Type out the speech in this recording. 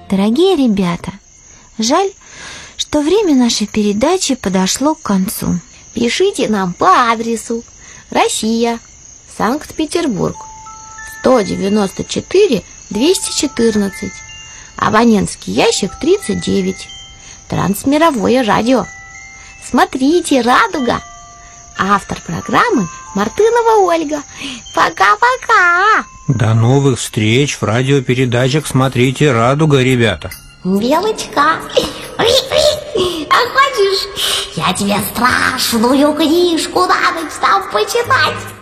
Дорогие ребята, жаль, что время нашей передачи подошло к концу. Пишите нам по адресу: Россия, Санкт-Петербург, 194 214, абонентский ящик 39, Трансмировое радио. Смотрите, радуга. Автор программы Мартынова Ольга. Пока-пока. До новых встреч в радиопередачах «Смотрите, радуга», ребята. Белочка, а хочешь, я тебе страшную книжку на ночь там почитать?